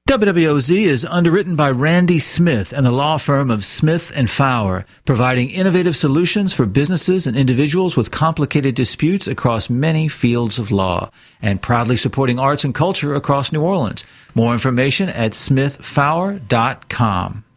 WWOZ is underwritten by Randy Smith and the law firm of Smith & Fowler, providing innovative solutions for businesses and individuals with complicated disputes across many fields of law, and proudly supporting arts and culture across New Orleans. More information at smithfowler.com.